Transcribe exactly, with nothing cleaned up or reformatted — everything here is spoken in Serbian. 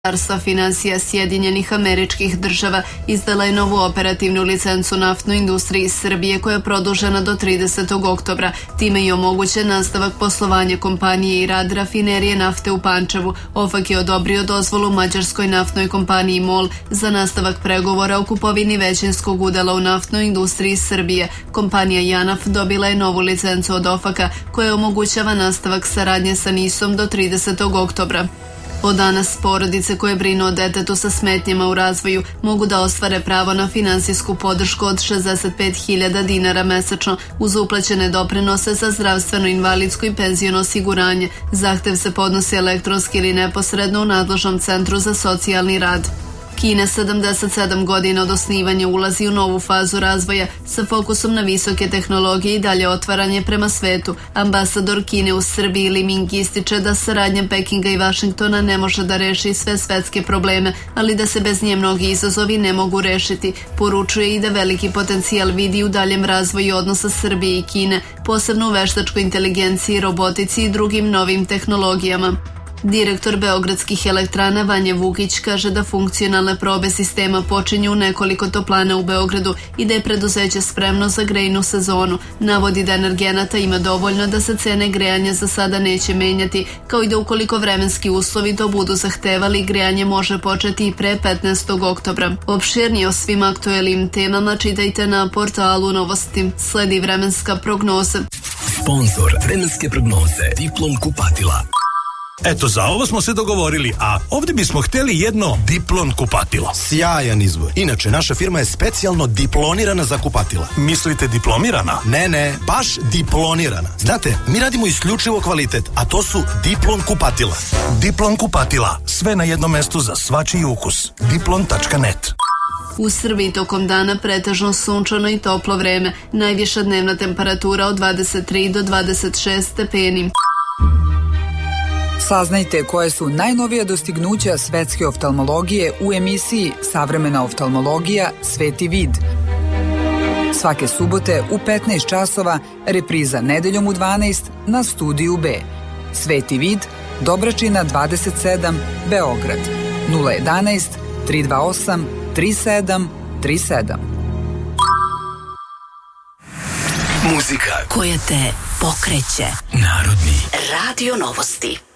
Ministarstva finansija Sjedinjenih Američkih Država izdala je novu operativnu licencu naftnoj industriji Srbije koja je produžena do tridesetog oktobra. Time je omogućen nastavak poslovanja kompanije i rad rafinerije nafte u Pančevu. OFAK je odobrio dozvolu mađarskoj naftnoj kompaniji MOL za nastavak pregovora o kupovini većinskog udela u naftnoj industriji Srbije. Kompanija JANAF dobila je novu licencu od OFAK-a koja omogućava nastavak saradnje sa NIS-om do tridesetog oktobra. Od danas porodice koje brinu o detetu sa smetnjama u razvoju mogu da ostvare pravo na finansijsku podršku od šezdeset pet hiljada dinara mesečno uz uplaćene doprinose za zdravstveno, invalidsko i penziono osiguranje. Zahtev se podnosi elektronski ili neposredno u nadležnom centru za socijalni rad. Kina sedamdeset sedam godina od osnivanja ulazi u novu fazu razvoja sa fokusom na visoke tehnologije i dalje otvaranje prema svetu. Ambasador Kine u Srbiji Li Ming ističe da saradnja Pekinga i Vašingtona ne može da reši sve svetske probleme, ali da se bez nje mnogi izazovi ne mogu rešiti. Poručuje i da veliki potencijal vidi u daljem razvoju odnosa Srbije i Kine, posebno u veštačkoj inteligenciji, robotici i drugim novim tehnologijama. Direktor Beogradskih elektrana Vanja Vukić kaže da funkcionalne probe sistema počinju u nekoliko toplana u Beogradu i da je preduzeće spremno za grejnu sezonu. Navodi da energenata ima dovoljno da se cene grejanja za sada neće menjati, kao i da ukoliko vremenski uslovi to budu zahtevali, grejanje može početi i pre petnaestog oktobra. Opširnije o svim aktuelnim temama čitajte na portalu Novosti. Sledi vremenska prognoza. Sponzor vremenske prognoze Diplom kupatila. Eto, za ovo smo se dogovorili, a ovdje bismo htjeli jedno Diplon kupatilo. Sjajan izbor. Inače, naša firma je specijalno diplonirana za kupatila. Mislite diplomirana? Ne, ne, baš diplonirana. Znate, mi radimo isključivo kvalitet, a to su Diplon kupatila. Diplon kupatila. Sve na jednom mestu za svačiji ukus. diplon tačka net. U Srbiji tokom dana pretežno sunčano i toplo vreme. Najviša dnevna temperatura od dvadeset tri do dvadeset šest stepeni. Saznajte koje su najnovija dostignuća svetske oftalmologije u emisiji Savremena oftalmologija Sveti vid. Svake subote u petnaest časova, repriza nedeljom u dvanaest na Studiju B. Sveti vid, Dobračina dvadeset sedam, Beograd. nula jedanaest, tri dva osam, tri sedam tri sedam. Muzika koja te pokreće. Narodni Radio Novosti.